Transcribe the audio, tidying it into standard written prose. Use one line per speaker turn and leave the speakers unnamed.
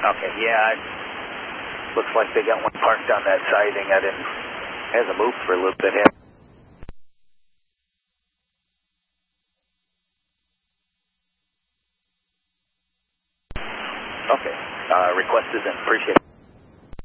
Okay, yeah, looks like they got one parked on that siding. Hasn't moved for a little bit. Okay, request is in. Appreciate it.